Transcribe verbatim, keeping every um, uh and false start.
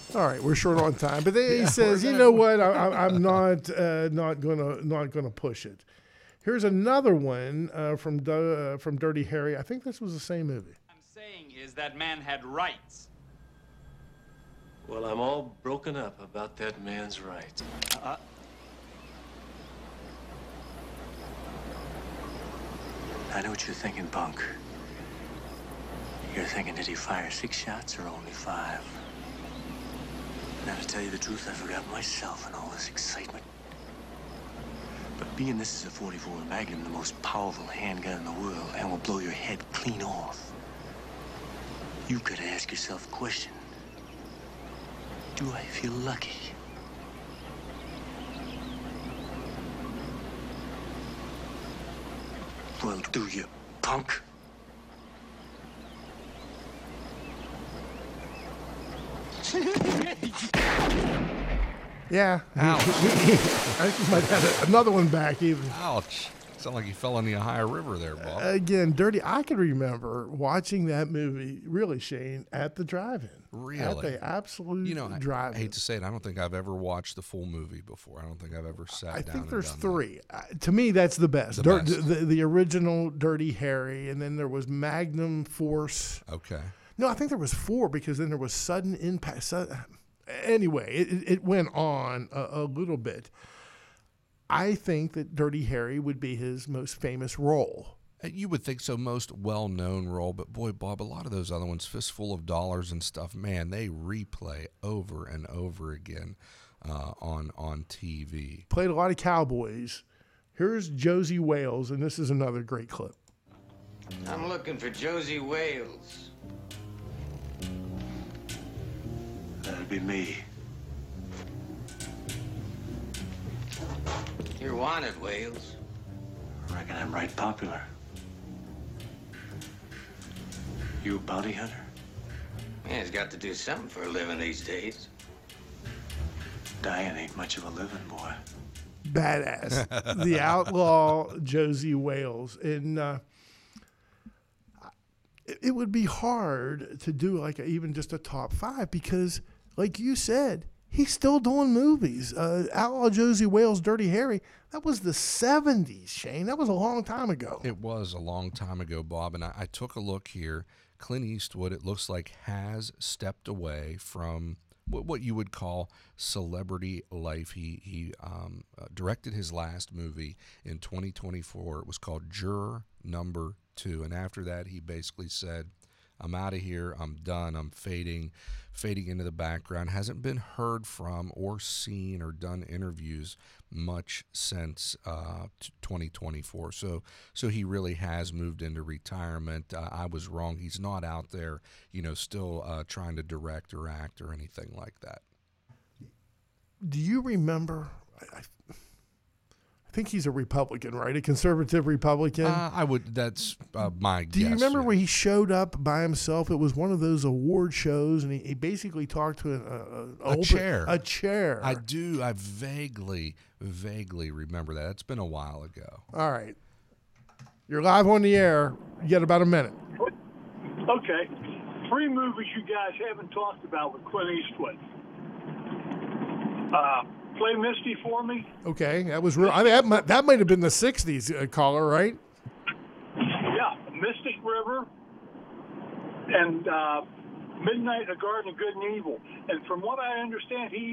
All right, we're short on time, but then he Yeah, says, we're "You gonna- know what? I, I, I'm not uh, not gonna not gonna push it." Here's another one uh, from Du- uh, from Dirty Harry. I think this was the same movie. I'm saying is that man had rights. Well, I'm all broken up about that man's rights. Uh, I know what you're thinking, punk. You're thinking, did he fire six shots or only five? Now, to tell you the truth, I forgot myself in all this excitement. But being this is a forty-four Magnum, the most powerful handgun in the world, and will blow your head clean off, you've got to ask yourself a question. Do I feel lucky? Well, do you, punk? Yeah. Ouch. I think he might have another one back even. Ouch. Sound like you fell in the Ohio River there, Bob. Again, Dirty. I can remember watching that movie, really, Shane, at the drive-in. Really? At the absolute You know, I, I drive-in. hate to say it, I don't think I've ever watched the full movie before. I don't think I've ever sat I down think and there's done three. Uh, to me, that's the best. The Dir- best. The, the original Dirty Harry, and then there was Magnum Force. that. Okay. No, I think there was four because then there was Sudden Impact. Su- anyway, it, it went on a, a little bit. I think that Dirty Harry would be his most famous role. Uh, You would think so, most well-known role, but boy, Bob, a lot of those other ones, Fistful of Dollars and stuff, man, they replay over and over again uh, on on T V. Played a lot of cowboys. Here's Josie Wales, and this is another great clip. I'm looking for Josie Wales. That'd be me. You're wanted, Wales. I reckon I'm right popular. You a bounty hunter? Man's got to do something for a living these days. Dying ain't much of a living, boy. Badass. The outlaw Josie Wales. And uh, it, it would be hard to do like a, even just a top five because, like you said, he's still doing movies. Uh, outlaw Josie Wales, Dirty Harry, that was the seventies, Shane. That was a long time ago. It was a long time ago, Bob, and I, I took a look here. Clint Eastwood, it looks like, has stepped away from what, what you would call celebrity life. He he um, uh, directed his last movie in twenty twenty-four. It was called Juror Number Two, and after that, he basically said, I'm out of here. I'm done. I'm fading, fading into the background. Hasn't been heard from or seen or done interviews much since uh, t- twenty twenty-four. So, so he really has moved into retirement. Uh, I was wrong. He's not out there, you know, still uh, trying to direct or act or anything like that. Do you remember? I, I, I think he's a Republican, right? A conservative Republican. Uh, I would. That's uh, my Do guess. you remember yeah. where he showed up by himself? It was one of those award shows, and he, he basically talked to an, a, a, A open- chair. A chair. I do. I vaguely, vaguely remember that. It's been a while ago. All right. You're live on the air. You got about a minute. Okay. Three movies you guys haven't talked about with Clint Eastwood. Uh, play Misty for me. Okay, that was real. I mean, that might, that might have been the sixties uh, caller, right? Yeah, Mystic River and uh, Midnight in the Garden of Good and Evil. And from what I understand, he